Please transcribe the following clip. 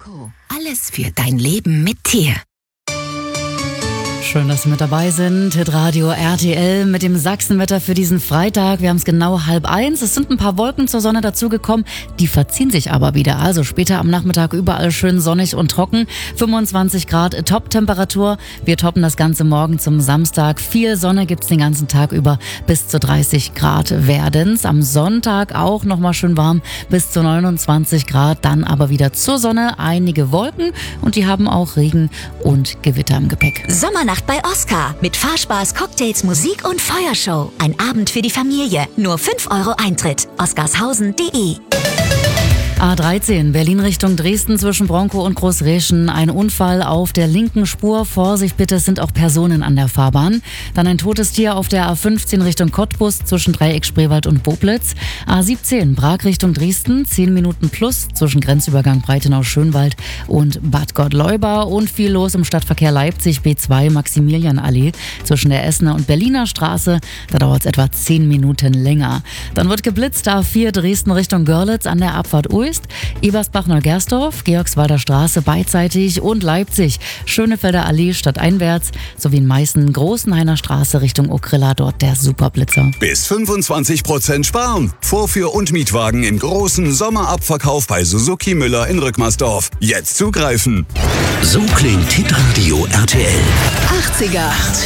Co. Alles für dein Leben mit Tier. Schön, dass Sie mit dabei sind. Hitradio RTL mit dem Sachsenwetter für diesen Freitag. Wir haben es genau 12:30. Es sind ein paar Wolken zur Sonne dazugekommen. Die verziehen sich aber wieder. Also später am Nachmittag überall schön sonnig und trocken. 25 Grad Top-Temperatur. Wir toppen das Ganze morgen zum Samstag. Viel Sonne gibt's den ganzen Tag über. Bis zu 30 Grad werden's. Am Sonntag auch nochmal schön warm. Bis zu 29 Grad. Dann aber wieder zur Sonne. Einige Wolken. Und die haben auch Regen und Gewitter im Gepäck. Sommernacht bei Oscar mit Fahrspaß, Cocktails, Musik und Feuershow. Ein Abend für die Familie. Nur 5 € Eintritt. oscarshausen.de. A13, Berlin Richtung Dresden zwischen Bronkow und Großräschen. Ein Unfall auf der linken Spur. Vorsicht bitte, es sind auch Personen an der Fahrbahn. Dann ein totes Tier auf der A15 Richtung Cottbus zwischen Dreieck Spreewald und Boblitz. A17, Prag Richtung Dresden, 10 Minuten plus zwischen Grenzübergang Breitenau-Schönwald und Bad Gottleuba. Und viel los im Stadtverkehr Leipzig, B2 Maximilianallee zwischen der Essener und Berliner Straße. Da dauert es etwa 10 Minuten länger. Dann wird geblitzt, A4 Dresden Richtung Görlitz an der Abfahrt Uist. Ebersbach-Neugersdorf, Georgswalder Straße beidseitig und Leipzig, Schönefelder Allee stadteinwärts sowie in Meißen, Großenhainer Straße Richtung Okrilla, dort der Superblitzer. Bis 25% sparen. Vorführ- und Mietwagen im großen Sommerabverkauf bei Suzuki Müller in Rückmersdorf. Jetzt zugreifen. So klingt Hitradio RTL. 80er.